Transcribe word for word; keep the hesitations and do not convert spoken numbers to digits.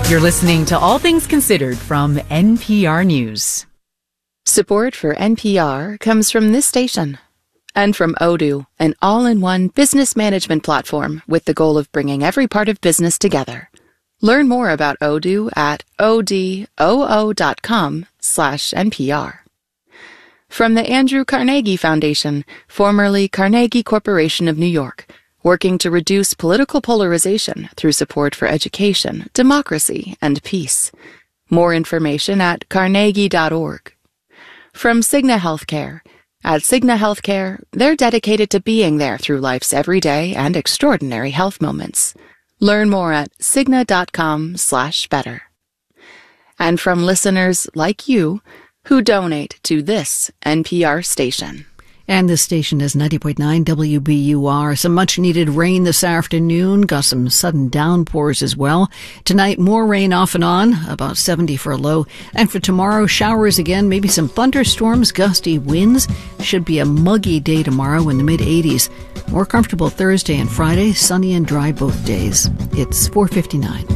You're listening to All Things Considered from N P R News. Support for N P R comes from this station and from Odoo, an all-in-one business management platform with the goal of bringing every part of business together. Learn more about Odoo at odoo.com slash NPR. From the Andrew Carnegie Foundation, formerly Carnegie Corporation of New York, working to reduce political polarization through support for education, democracy, and peace. More information at carnegie dot org. From Cigna Healthcare. At Cigna Healthcare, they're dedicated to being there through life's everyday and extraordinary health moments. Learn more at cigna.com slash better. And from listeners like you who donate to this N P R station. And this station is ninety point nine W B U R. Some much-needed rain this afternoon. Got some sudden downpours as well. Tonight, more rain off and on, about seventy for a low. And for tomorrow, showers again, maybe some thunderstorms, gusty winds. Should be a muggy day tomorrow in the mid-eighties. More comfortable Thursday and Friday, sunny and dry both days. It's four fifty-nine.